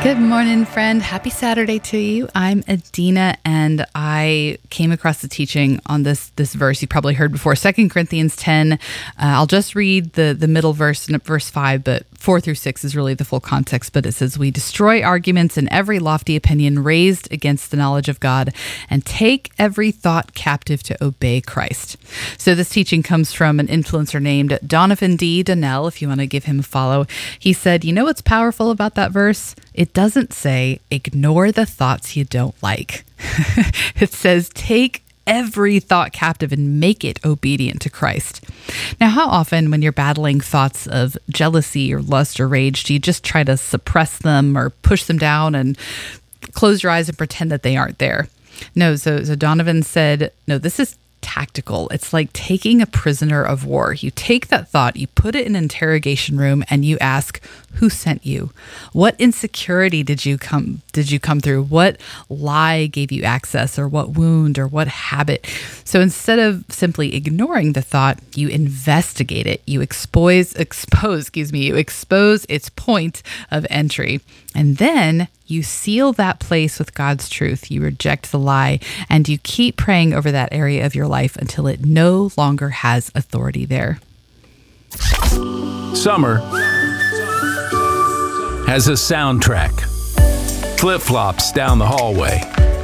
Good morning, friend. Happy Saturday to you. I'm Adina, and I came across the teaching on this verse you probably heard before, 2 Corinthians 10. I'll just read the middle verse, verse 5, but 4 through 6 is really the full context. But it says, "We destroy arguments and every lofty opinion raised against the knowledge of God, and take every thought captive to obey Christ." So this teaching comes from an influencer named Donovan D. Donnell, if you want to give him a follow. He said, you know what's powerful about that verse? It doesn't say, ignore the thoughts you don't like. It says, take every thought captive and make it obedient to Christ. Now, how often when you're battling thoughts of jealousy or lust or rage, do you just try to suppress them or push them down and close your eyes and pretend that they aren't there? No, so Donovan said, no, this is tactical. It's like taking a prisoner of war. You take that thought, you put it in an interrogation room, and you ask, who sent you? What insecurity did you come through? What lie gave you access, or what wound, or what habit? So instead of simply ignoring the thought, you investigate it. You expose its point of entry. And then you seal that place with God's truth. You reject the lie, and you keep praying over that area of your life until it no longer has authority there. Summer has a soundtrack. Flip-flops down the hallway.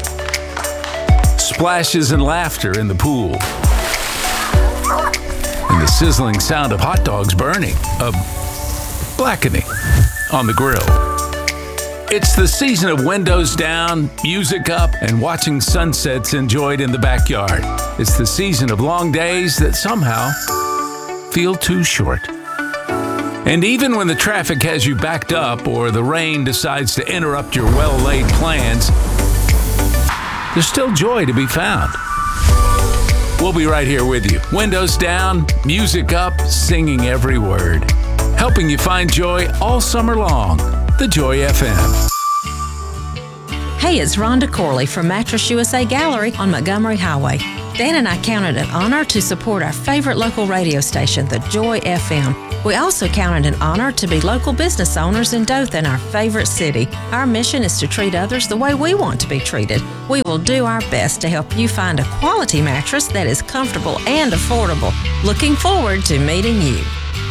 Splashes and laughter in the pool. And the sizzling sound of hot dogs burning, blackening on the grill. It's the season of windows down, music up, and watching sunsets enjoyed in the backyard. It's the season of long days that somehow feel too short. And even when the traffic has you backed up or the rain decides to interrupt your well-laid plans, there's still joy to be found. We'll be right here with you. Windows down, music up, singing every word. Helping you find joy all summer long. The Joy FM. Hey, it's Rhonda Corley from Mattress USA Gallery on Montgomery Highway. Dan and I count it an honor to support our favorite local radio station, the Joy FM. We also count it an honor to be local business owners in Dothan, our favorite city. Our mission is to treat others the way we want to be treated. We will do our best to help you find a quality mattress that is comfortable and affordable. Looking forward to meeting you.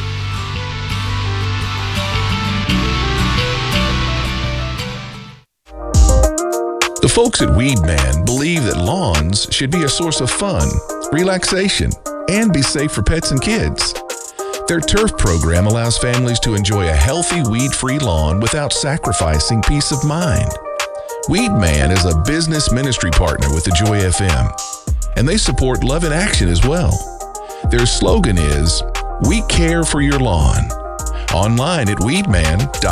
The folks at Weedman believe that lawns should be a source of fun, relaxation, and be safe for pets and kids. Their turf program allows families to enjoy a healthy, weed-free lawn without sacrificing peace of mind. Weedman is a business ministry partner with the Joy FM, and they support Love in Action as well. Their slogan is, "We care for your lawn." Online at weedman.com.